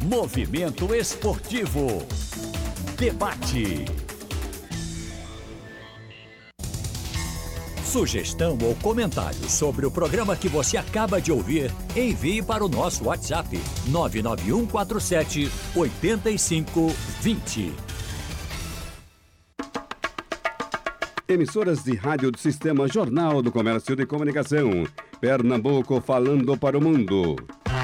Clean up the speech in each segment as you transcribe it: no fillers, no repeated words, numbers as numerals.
Movimento Esportivo. Debate. Sugestão ou comentário sobre o programa que você acaba de ouvir, envie para o nosso WhatsApp 99147 8520. Emissoras de rádio do Sistema Jornal do Comércio de Comunicação. Pernambuco falando para o mundo.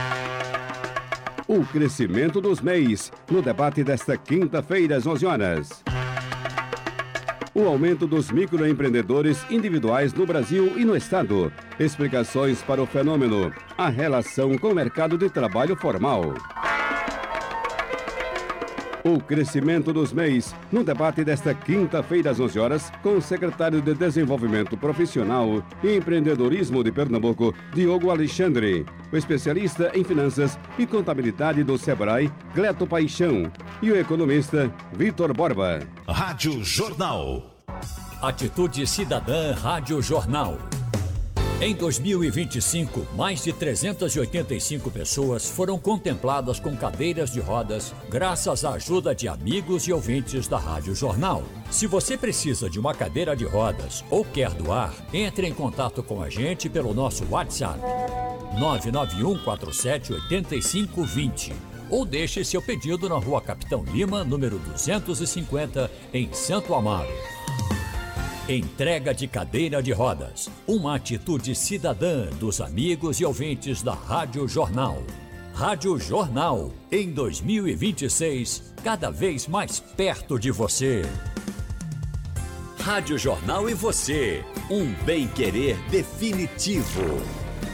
O crescimento dos MEIs, no debate desta quinta-feira às 11 horas. O aumento dos microempreendedores individuais no Brasil e no Estado. Explicações para o fenômeno. A relação com o mercado de trabalho formal. O crescimento dos MEIs, no debate desta quinta-feira às 11 horas, com o secretário de Desenvolvimento Profissional e Empreendedorismo de Pernambuco, Diogo Alexandre, o especialista em finanças e contabilidade do Sebrae, Gleto Paixão, e o economista Vitor Borba. Rádio Jornal. Atitude Cidadã Rádio Jornal. Em 2025, mais de 385 pessoas foram contempladas com cadeiras de rodas graças à ajuda de amigos e ouvintes da Rádio Jornal. Se você precisa de uma cadeira de rodas ou quer doar, entre em contato com a gente pelo nosso WhatsApp 991478520 ou deixe seu pedido na Rua Capitão Lima, número 250, em Santo Amaro. Entrega de cadeira de rodas. Uma atitude cidadã dos amigos e ouvintes da Rádio Jornal. Rádio Jornal, em 2026, cada vez mais perto de você. Rádio Jornal e você, um bem-querer definitivo.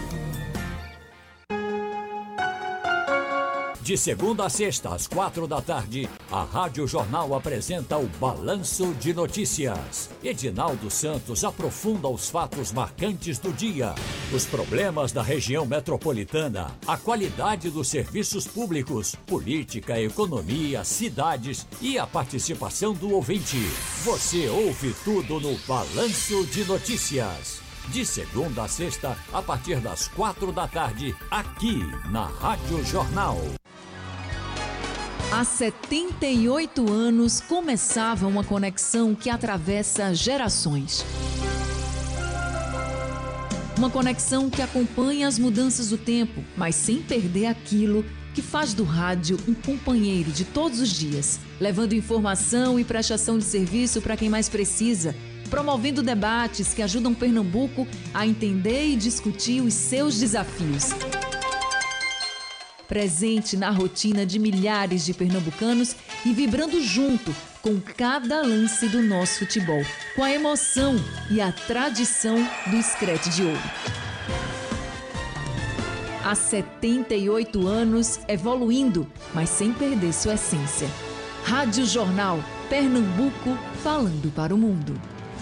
De segunda a sexta, às 4h, a Rádio Jornal apresenta o Balanço de Notícias. Edinaldo Santos aprofunda os fatos marcantes do dia, os problemas da região metropolitana, a qualidade dos serviços públicos, política, economia, cidades e a participação do ouvinte. Você ouve tudo no Balanço de Notícias. De segunda a sexta, a partir das 4h, aqui na Rádio Jornal. Há 78 anos começava uma conexão que atravessa gerações. Uma conexão que acompanha as mudanças do tempo, mas sem perder aquilo que faz do rádio um companheiro de todos os dias, levando informação e prestação de serviço para quem mais precisa, promovendo debates que ajudam Pernambuco a entender e discutir os seus desafios. Presente na rotina de milhares de pernambucanos e vibrando junto com cada lance do nosso futebol, com a emoção e a tradição do Screte de Ouro. Há 78 anos evoluindo, mas sem perder sua essência. Rádio Jornal, Pernambuco falando para o mundo.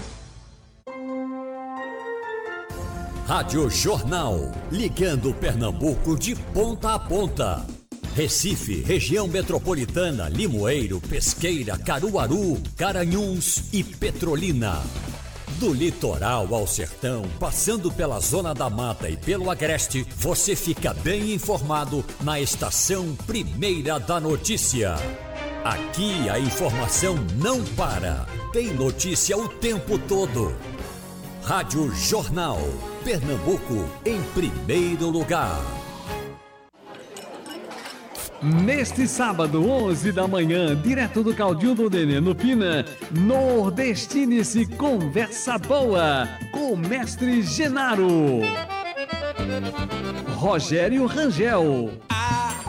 Rádio Jornal, ligando Pernambuco de ponta a ponta. Recife, região metropolitana, Limoeiro, Pesqueira, Caruaru, Garanhuns e Petrolina. Do litoral ao sertão, passando pela Zona da Mata e pelo Agreste, você fica bem informado na Estação Primeira da Notícia. Aqui a informação não para, tem notícia o tempo todo. Rádio Jornal, Pernambuco em primeiro lugar. Neste sábado, 11 da manhã, direto do Caudilho do Nenê no Pina, Nordestine-se Conversa Boa com o mestre Genaro. Rogério Rangel.